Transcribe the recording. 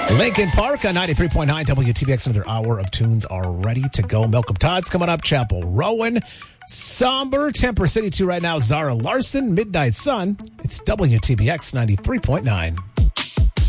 Lincoln Park on 93.9 WTBX. Another hour of tunes are ready to go. Malcolm Todd's coming up. Chapel Rowan. Somber. Temper City 2 right now. Zara Larson. Midnight Sun. It's WTBX 93.9.